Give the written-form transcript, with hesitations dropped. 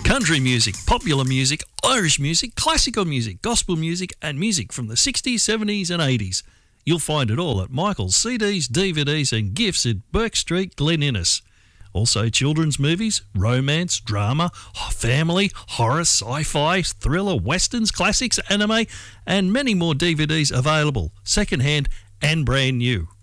Country music, popular music, Irish music, classical music, gospel music and music from the 60s, 70s and 80s. You'll find it all at Michael's CDs, DVDs and gifts at Burke Street, Glen Innes. Also children's movies, romance, drama, family, horror, sci-fi, thriller, westerns, classics, anime and many more DVDs available, second-hand and brand new.